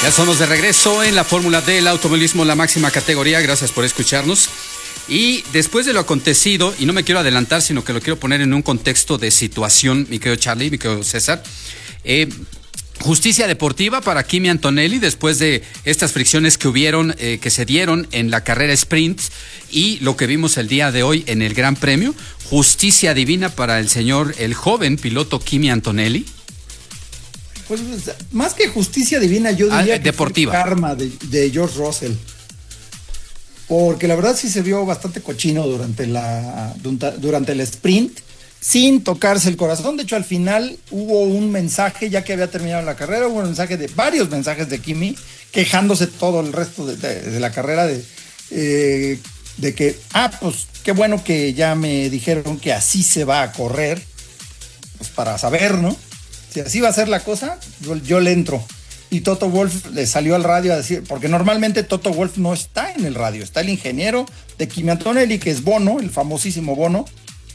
Ya somos de regreso en la Fórmula del Automovilismo, la máxima categoría. Gracias por escucharnos. Y después de lo acontecido, y no me quiero adelantar, sino que lo quiero poner en un contexto de situación, mi querido Charlie, mi querido César. Justicia deportiva para Kimi Antonelli después de estas fricciones que hubieron, que se dieron en la carrera sprint y lo que vimos el día de hoy en el Gran Premio. Justicia divina para el joven piloto Kimi Antonelli. Pues más que justicia divina, yo diría que deportiva. fue karma de George Russell. Porque la verdad sí se vio bastante cochino durante el sprint, sin tocarse el corazón. De hecho, al final hubo un mensaje, ya que había terminado la carrera, hubo varios mensajes de Kimi, quejándose todo el resto de la carrera de que, pues qué bueno que ya me dijeron que así se va a correr, pues para saber, ¿no? Si así va a ser la cosa, yo le entro. Y Toto Wolff le salió al radio a decir, porque normalmente Toto Wolff no está en el radio, está el ingeniero de Kimi Antonelli, que es Bono, el famosísimo Bono.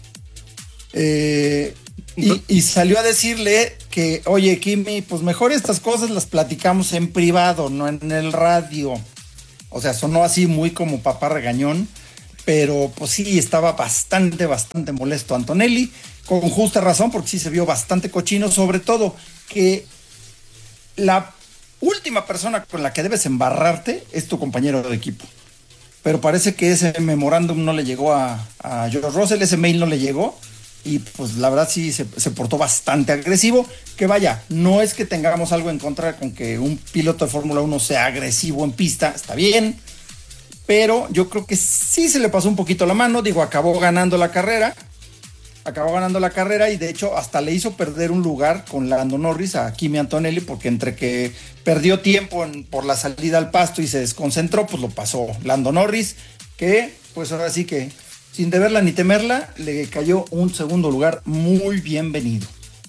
Y salió a decirle que, oye, Kimi, pues mejor estas cosas las platicamos en privado, no en el radio. O sea, sonó así muy como papá regañón, pero pues sí, estaba bastante molesto Antonelli, con justa razón, porque sí se vio bastante cochino, sobre todo que la última persona con la que debes embarrarte es tu compañero de equipo. Pero parece que ese memorándum no le llegó a George Russell, ese mail no le llegó, y pues la verdad sí se portó bastante agresivo. Que vaya, no es que tengamos algo en contra con que un piloto de Fórmula 1 sea agresivo en pista, está bien, pero yo creo que sí se le pasó un poquito la mano. Digo, acabó ganando la carrera y de hecho hasta le hizo perder un lugar con Lando Norris a Kimi Antonelli, porque entre que perdió tiempo por la salida al pasto y se desconcentró, pues lo pasó Lando Norris, que pues ahora sí que sin deberla ni temerla le cayó un segundo lugar muy bienvenido.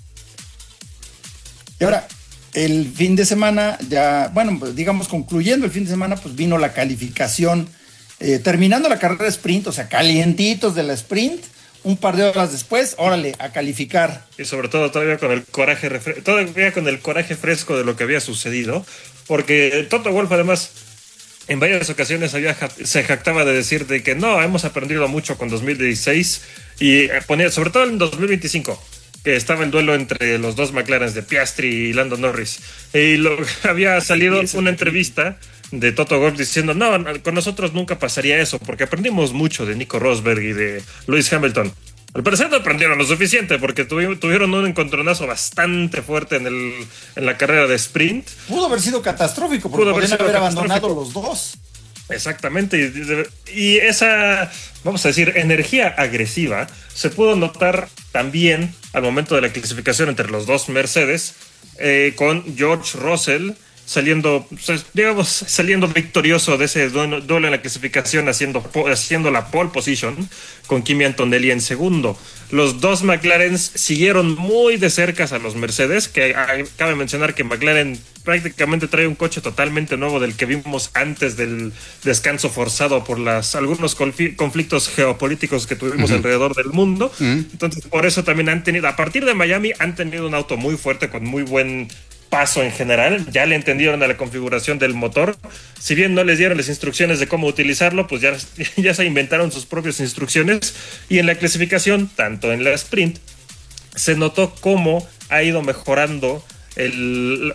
Y ahora, el fin de semana ya, bueno, digamos concluyendo el fin de semana, pues vino la calificación, terminando la carrera sprint, o sea, calientitos de la sprint. Un par de horas después, órale, a calificar. Y sobre todo todavía con el coraje fresco de lo que había sucedido, porque Toto Wolff además en varias ocasiones se jactaba de decir de que no, hemos aprendido mucho con 2016 y ponía, sobre todo en 2025, que estaba el duelo entre los dos McLaren de Piastri y Lando Norris, y había salido una entrevista de Toto Wolff diciendo, no, con nosotros nunca pasaría eso, porque aprendimos mucho de Nico Rosberg y de Lewis Hamilton. Al parecer no aprendieron lo suficiente, porque tuvieron un encontronazo bastante fuerte en la carrera de sprint. Pudo haber sido catastrófico, porque podrían haber abandonado los dos. Exactamente, y esa, vamos a decir, energía agresiva se pudo notar también al momento de la clasificación entre los dos Mercedes, con George Russell saliendo victorioso de ese duelo en la clasificación, haciendo la pole position con Kimi Antonelli en segundo. Los dos McLaren siguieron muy de cerca a los Mercedes, que cabe mencionar que McLaren prácticamente trae un coche totalmente nuevo del que vimos antes del descanso forzado por algunos conflictos geopolíticos que tuvimos alrededor del mundo. Entonces, por eso también a partir de Miami, han tenido un auto muy fuerte con muy buen paso en general. Ya le entendieron a la configuración del motor. Si bien no les dieron las instrucciones de cómo utilizarlo, pues ya se inventaron sus propias instrucciones. Y en la clasificación, tanto en la sprint, se notó cómo ha ido mejorando el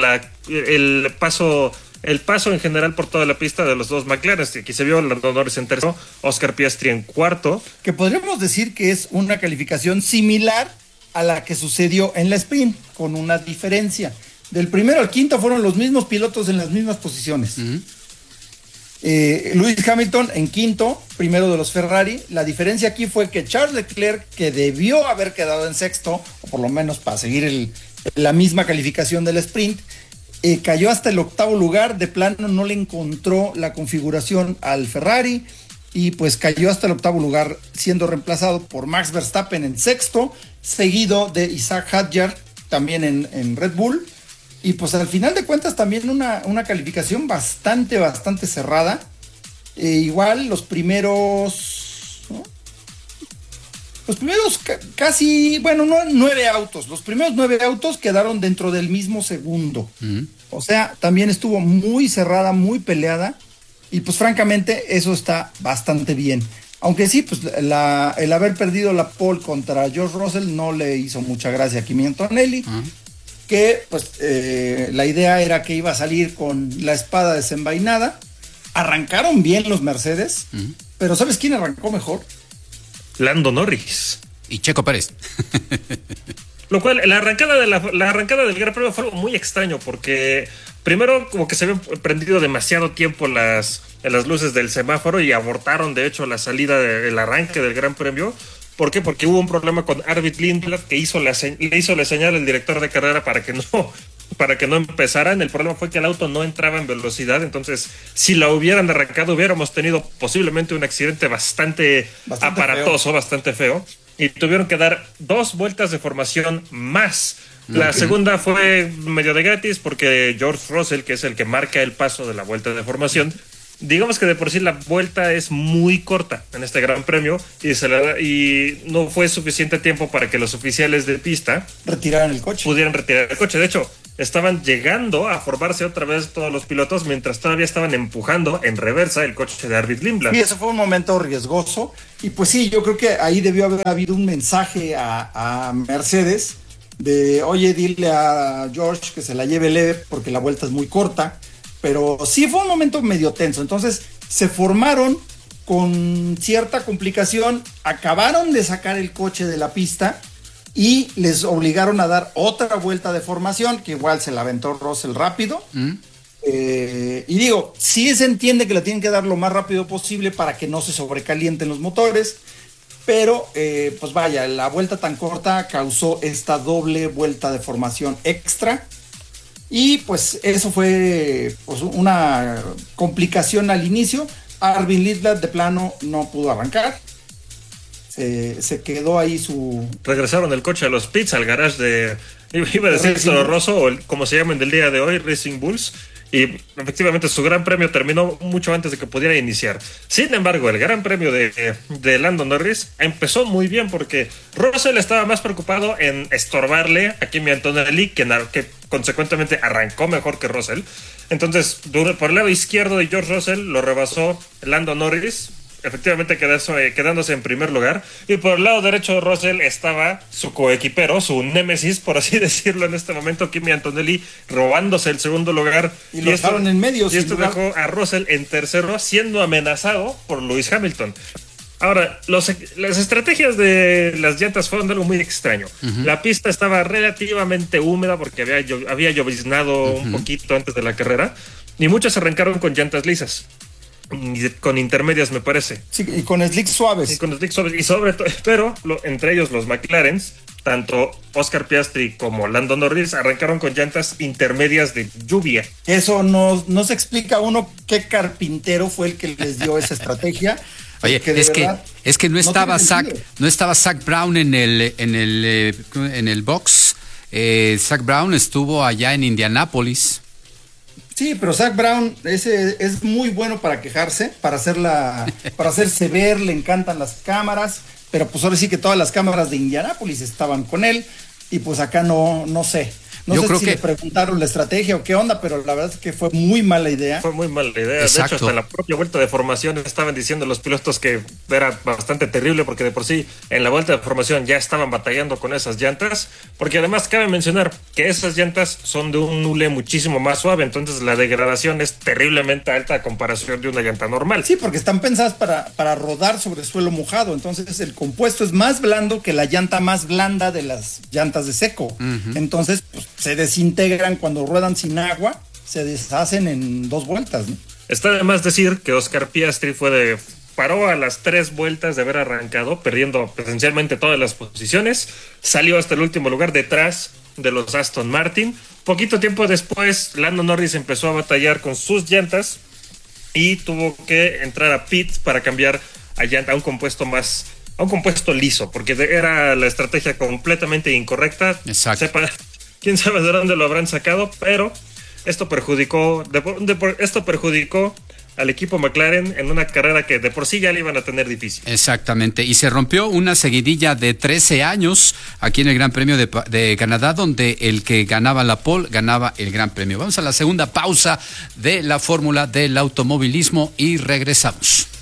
paso en general por toda la pista de los dos McLaren. Aquí se vio Lando Norris en tercero, Oscar Piastri en cuarto. Que podríamos decir que es una calificación similar a la que sucedió en la sprint, con una diferencia. Del primero al quinto fueron los mismos pilotos en las mismas posiciones. Lewis Hamilton en quinto, primero de los Ferrari. La diferencia aquí fue que Charles Leclerc, que debió haber quedado en sexto, o por lo menos para seguir la misma calificación del sprint, cayó hasta el octavo lugar. De plano no le encontró la configuración al Ferrari, y pues cayó hasta el octavo lugar, siendo reemplazado por Max Verstappen en sexto, seguido de Isaac Hadjar también en Red Bull. Y pues al final de cuentas también una calificación bastante cerrada. Igual los primeros los primeros casi, bueno, no 9 autos, los primeros 9 autos quedaron dentro del mismo segundo. O sea, también estuvo muy cerrada, muy peleada, y pues francamente eso está bastante bien. Aunque sí, pues el haber perdido la pole contra George Russell no le hizo mucha gracia a Kimi Antonelli, que pues la idea era que iba a salir con la espada desenvainada. Arrancaron bien los Mercedes, pero ¿sabes quién arrancó mejor? Lando Norris. Y Checo Pérez. Lo cual, la arrancada del Gran Premio fue algo muy extraño, porque primero como que se habían prendido demasiado tiempo las luces del semáforo y abortaron de hecho la salida del arranque del Gran Premio. ¿Por qué? Porque hubo un problema con Arvid Lindblad que le hizo la señal al director de carrera para que no empezaran. El problema fue que el auto no entraba en velocidad, entonces si la hubieran arrancado hubiéramos tenido posiblemente un accidente bastante aparatoso, feo. Bastante feo, y tuvieron que dar 2 vueltas de formación más. La segunda fue medio de gratis porque George Russell, que es el que marca el paso de la vuelta de formación, digamos que de por sí la vuelta es muy corta en este Gran Premio y no fue suficiente tiempo para que los oficiales de pista pudieran retirar el coche. De hecho, estaban llegando a formarse otra vez todos los pilotos mientras todavía estaban empujando en reversa el coche de Arvid Lindblad. Y eso fue un momento riesgoso. Y pues sí, yo creo que ahí debió haber habido un mensaje a Mercedes de, oye, dile a George que se la lleve leve porque la vuelta es muy corta. Pero sí fue un momento medio tenso. Entonces se formaron con cierta complicación, acabaron de sacar el coche de la pista y les obligaron a dar otra vuelta de formación, que igual se la aventó Russell rápido. Y digo, sí se entiende que la tienen que dar lo más rápido posible para que no se sobrecalienten los motores, pero pues vaya, la vuelta tan corta causó esta doble vuelta de formación extra. Y pues eso fue pues, una complicación al inicio. Arvid Lindblad de plano no pudo arrancar. Se quedó ahí Regresaron el coche a los pits, al garage de... Iba a decir Toro Rosso, o como se llaman del día de hoy, Racing Bulls. Y efectivamente su Gran Premio terminó mucho antes de que pudiera iniciar. Sin embargo, el Gran Premio de Lando Norris empezó muy bien porque Russell estaba más preocupado en estorbarle a Kimi Antonelli, que consecuentemente arrancó mejor que Russell. Entonces, por el lado izquierdo de George Russell lo rebasó Lando Norris, efectivamente quedándose en primer lugar, y por el lado derecho de Russell estaba su coequipero, su némesis, por así decirlo en este momento, Kimi Antonelli, robándose el segundo lugar, y lo dejaron en medio. Y esto dejó a Russell en tercero, siendo amenazado por Lewis Hamilton. Ahora, las estrategias de las llantas fueron algo muy extraño. La pista estaba relativamente húmeda porque había lloviznado un poquito antes de la carrera, y muchos arrancaron con llantas lisas, con intermedias, me parece. Sí, y con slicks suaves. Y sobre todo, pero entre ellos los McLarens, tanto Oscar Piastri como Lando Norris arrancaron con llantas intermedias de lluvia. Eso no se explica uno qué carpintero fue el que les dio esa estrategia. Oye, es que no estaba Zach Brown en el box. Zach Brown estuvo allá en Indianápolis. Sí, pero Zach Brown es muy bueno para quejarse, para hacerse ver, le encantan las cámaras, pero pues ahora sí que todas las cámaras de Indianápolis estaban con él, y pues acá no sé. No sé si le preguntaron la estrategia o qué onda, pero la verdad es que fue muy mala idea. Fue muy mala idea. Exacto. De hecho, hasta en la propia vuelta de formación estaban diciendo los pilotos que era bastante terrible, porque de por sí en la vuelta de formación ya estaban batallando con esas llantas, porque además cabe mencionar que esas llantas son de un hule muchísimo más suave, entonces la degradación es terriblemente alta a comparación de una llanta normal. Sí, porque están pensadas para rodar sobre suelo mojado, entonces el compuesto es más blando que la llanta más blanda de las llantas de seco. Entonces, pues, se desintegran cuando ruedan sin agua, se deshacen en 2 vueltas, ¿no? Está de más decir que Oscar Piastri paró a las 3 vueltas de haber arrancado, perdiendo presencialmente todas las posiciones, salió hasta el último lugar detrás de los Aston Martin. Poquito tiempo después, Lando Norris empezó a batallar con sus llantas y tuvo que entrar a pits para cambiar a un compuesto liso, porque era la estrategia completamente incorrecta. Exacto. Quién sabe de dónde lo habrán sacado, pero esto perjudicó al equipo McLaren en una carrera que de por sí ya le iban a tener difícil. Exactamente, y se rompió una seguidilla de 13 años aquí en el Gran Premio de Canadá, donde el que ganaba la pole ganaba el Gran Premio. Vamos a la segunda pausa de la fórmula del automovilismo y regresamos.